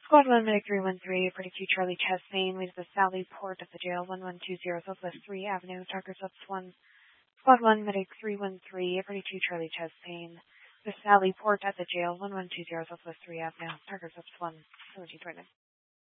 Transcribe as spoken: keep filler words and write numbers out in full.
Squad one, Medic three one three, Pretty two Charlie Chest Main, leaves the Sally Port at the jail, one one two zero, Southwest three Avenue, Target Subs one. Squad one, Medic three one three, Pretty two Charlie Chest Main, the Sally Port at the jail, one one two zero, Southwest three Avenue, Target Subs one, seventeen twenty.